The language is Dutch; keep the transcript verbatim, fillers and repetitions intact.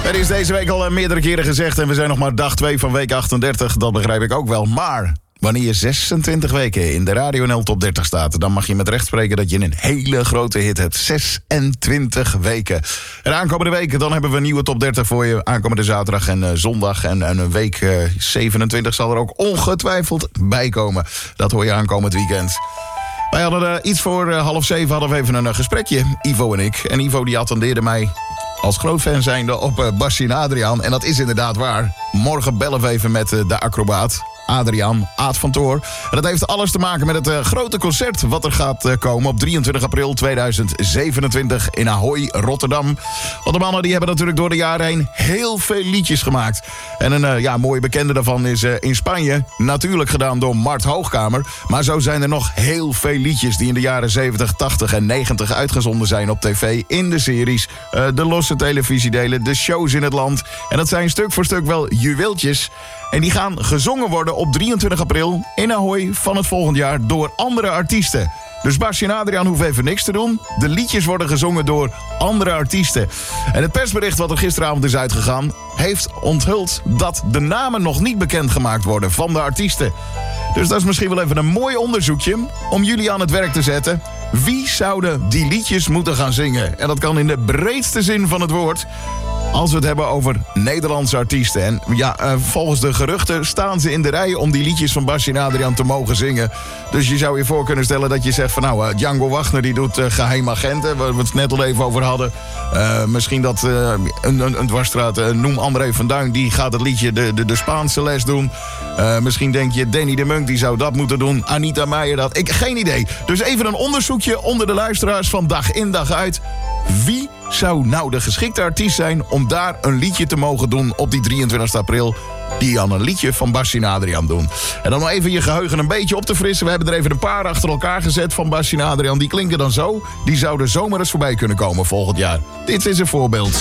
Het is deze week al meerdere keren gezegd en we zijn nog maar dag twee van week achtendertig. Dat begrijp ik ook wel. Maar wanneer je zesentwintig weken in de Radio N L Top dertig staat, dan mag je met recht spreken dat je een hele grote hit hebt. zesentwintig weken. En aankomende weken dan hebben we een nieuwe Top dertig voor je. Aankomende zaterdag en uh, zondag. En, en een week uh, zevenentwintig zal er ook ongetwijfeld bij komen. Dat hoor je aankomend weekend. Wij hadden uh, iets voor uh, half zeven hadden we even een uh, gesprekje, Ivo en ik. En Ivo die attendeerde mij als groot fan zijnde op uh, Bassie en Adriaan. En dat is inderdaad waar. Morgen bellen we even met uh, de acrobaat Adriaan, Aad van Toor. En dat heeft alles te maken met het uh, grote concert wat er gaat uh, komen op drieëntwintig april tweeduizend zevenentwintig in Ahoy, Rotterdam. Want de mannen die hebben natuurlijk door de jaren heen heel veel liedjes gemaakt. En een uh, ja, mooie bekende daarvan is uh, in Spanje. Natuurlijk gedaan door Mart Hoogkamer. Maar zo zijn er nog heel veel liedjes die in de jaren zeventig, tachtig en negentig uitgezonden zijn op tv. In de series, uh, de losse televisiedelen, de shows in het land. En dat zijn stuk voor stuk wel juweeltjes. En die gaan gezongen worden op drieëntwintig april in Ahoy van het volgend jaar door andere artiesten. Dus Bassie en Adriaan hoeven even niks te doen. De liedjes worden gezongen door andere artiesten. En het persbericht wat er gisteravond is uitgegaan heeft onthuld dat de namen nog niet bekendgemaakt worden van de artiesten. Dus dat is misschien wel even een mooi onderzoekje om jullie aan het werk te zetten. Wie zouden die liedjes moeten gaan zingen? En dat kan in de breedste zin van het woord, als we het hebben over Nederlandse artiesten. En ja, uh, volgens de geruchten staan ze in de rij om die liedjes van Bassie en Adriaan te mogen zingen. Dus je zou je voor kunnen stellen dat je zegt van nou, uh, Django Wagner die doet uh, Geheim Agenten, waar we het net al even over hadden. Uh, misschien dat uh, een, een, een dwarsstraat, uh, noem André van Duin, die gaat het liedje de, de, de Spaanse les doen. Uh, misschien denk je Danny de Munk, die zou dat moeten doen. Anita Meijer dat. Ik, geen idee. Dus even een onderzoekje onder de luisteraars van dag in dag uit. Wie zou nou de geschikte artiest zijn om daar een liedje te mogen doen op die drieëntwintigste april... die aan een liedje van Bassie en Adriaan doen. En dan nog even je geheugen een beetje op te frissen. We hebben er even een paar achter elkaar gezet van Bassie en Adriaan. Die klinken dan zo. Die zouden zomaar eens voorbij kunnen komen volgend jaar. Dit is een voorbeeld.